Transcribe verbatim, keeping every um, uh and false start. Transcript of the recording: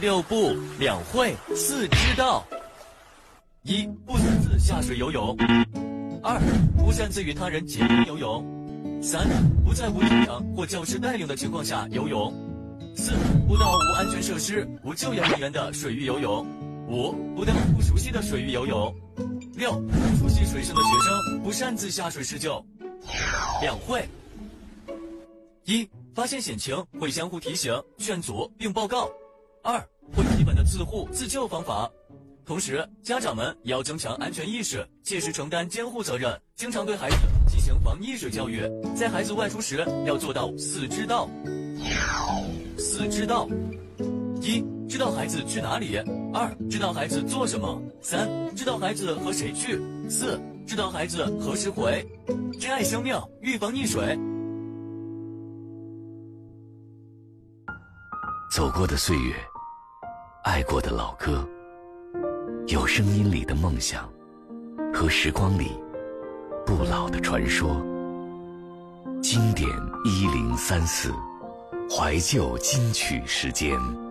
六不两会四知道：一、不擅自下水游泳；二、不擅自与他人结伴游泳；三、不在无家长或教师带领的情况下游泳；四、不到无安全设施、无救援人员的水域游泳；五、不到不熟悉的水域游泳；六、不熟悉水性的学生不擅自下水施救。两会：一、发现险情会相互提醒、劝阻并报告；二、会基本的自护自救方法。同时，家长们也要增强安全意识，切实承担监护责任，经常对孩子进行防溺水教育。在孩子外出时，要做到四知道。四知道：一、知道孩子去哪里；二、知道孩子做什么；三、知道孩子和谁去；四、知道孩子何时回。珍爱生命，预防溺水。 走过的岁月，爱过的老歌，有声音里的梦想，和时光里不老的传说。经典一零三四，怀旧金曲时间。